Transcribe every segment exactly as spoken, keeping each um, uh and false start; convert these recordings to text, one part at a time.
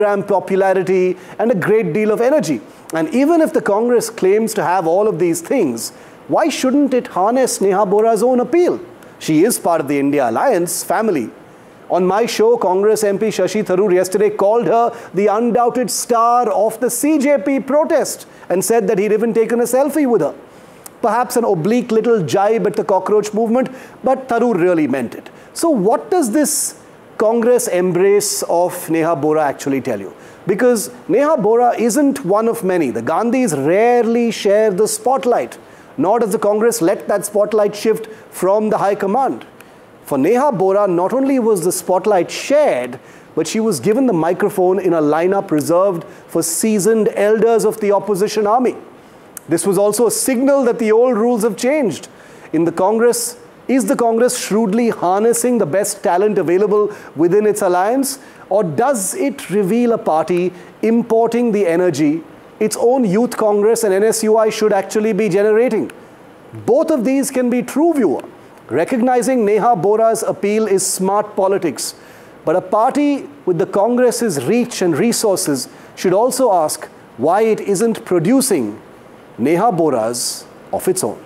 popularity and a great deal of energy. And even if the Congress claims to have all of these things, why shouldn't it harness Neha Bora's own appeal? She is part of the India Alliance family. On my show, Congress M P Shashi Tharoor yesterday called her the undoubted star of the C J P protest and said that he'd even taken a selfie with her. Perhaps an oblique little jibe at the cockroach movement, but Tharoor really meant it. So what does this Congress embrace of Neha Bora actually tell you? Because Neha Bora isn't one of many. The Gandhis rarely share the spotlight, nor does the Congress let that spotlight shift from the High Command. For Neha Bora, not only was the spotlight shared, but she was given the microphone in a lineup reserved for seasoned elders of the opposition army. This was also a signal that the old rules have changed. In the Congress, is the Congress shrewdly harnessing the best talent available within its alliance? Or does it reveal a party importing the energy its own youth Congress and N S U I should actually be generating? Both of these can be true, viewer. Recognizing Neha Bora's appeal is smart politics. But a party with the Congress's reach and resources should also ask why it isn't producing Neha Boras of its own.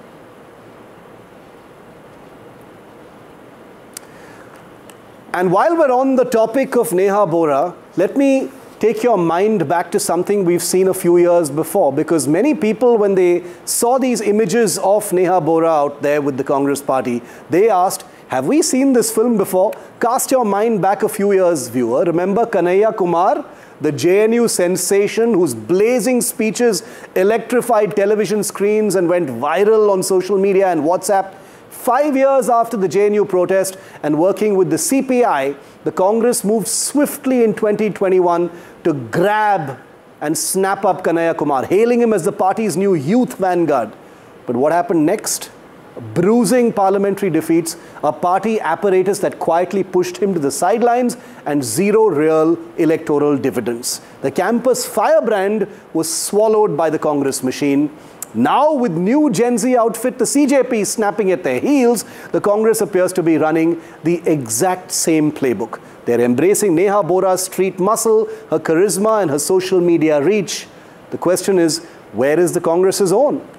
And while we're on the topic of Neha Bora, let me take your mind back to something we've seen a few years before, because many people, when they saw these images of Neha Bora out there with the Congress party, they asked, have we seen this film before? Cast your mind back a few years, viewer. Remember Kanhaiya Kumar, the J N U sensation whose blazing speeches electrified television screens and went viral on social media and WhatsApp? Five years after the J N U protest and working with the C P I, the Congress moved swiftly in twenty twenty-one to grab and snap up Kanhaiya Kumar, hailing him as the party's new youth vanguard. But what happened next? Bruising parliamentary defeats, a party apparatus that quietly pushed him to the sidelines, and zero real electoral dividends. The campus firebrand was swallowed by the Congress machine. Now, with new Gen Z outfit, the C J P snapping at their heels, the Congress appears to be running the exact same playbook. They're embracing Neha Bora's street muscle, her charisma, and her social media reach. The question is, where is the Congress's own?